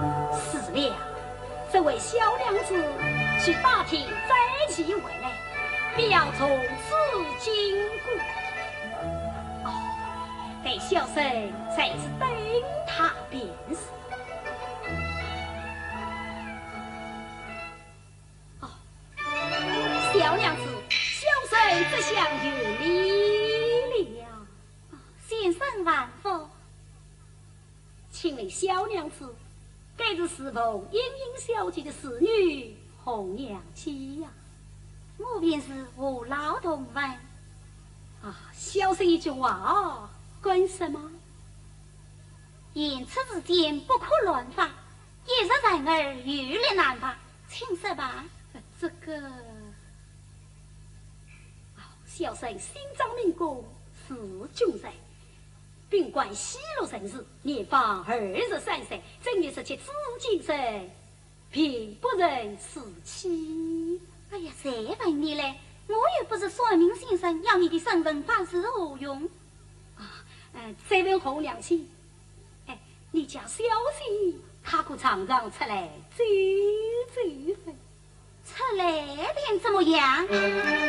是了，这位小娘子去打听灾期回来，必要从此经过。哦，待小生再次等他便是。哦，小娘子，小生只想有礼了。 先生万福。 请问小娘子，该是侍奉英英小姐的侍女红娘妻呀？ 我便是吴老同文。 啊，小生一句话啊，关什么？ 言辞之间不可乱发，也是人儿遇力难拔，请说吧。 这个，小生心脏明公是君人。并管西路城市，年方23岁，正月17紫禁城，并不忍死妻。 哎呀，谁问你嘞？我又不是算命先生，要你的身份办事何用？ 再问红娘亲，你家小姐她可常常出来走走？ 出来便怎么样？